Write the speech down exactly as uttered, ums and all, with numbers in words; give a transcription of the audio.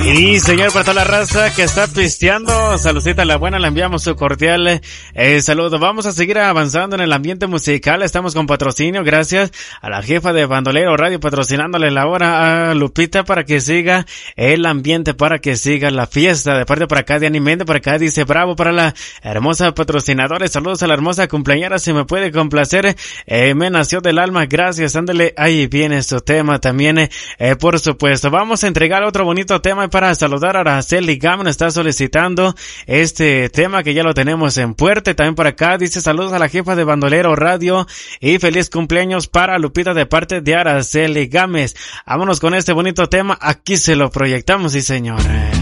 Y señor, para toda la raza que está pisteando, saludcita a la buena, le enviamos su cordial eh, saludo. Vamos a seguir avanzando en el ambiente musical, estamos con patrocinio, gracias a la jefa de Bandolero Radio patrocinándole la hora a Lupita para que siga el ambiente, para que siga la fiesta. De parte por acá de Animende, por acá dice bravo para la hermosa patrocinadora, saludos a la hermosa cumpleañera, si me puede complacer, eh, me nació del alma, gracias, ándale, ahí viene su tema también, eh, por supuesto. Vamos a entregar otro bonito tema para saludar a Araceli Gámez, está solicitando este tema que ya lo tenemos en puerta. También por acá dice saludos a la jefa de Bandolero Radio y feliz cumpleaños para Lupita de parte de Araceli Gámez. Vámonos con este bonito tema, aquí se lo proyectamos, sí señor.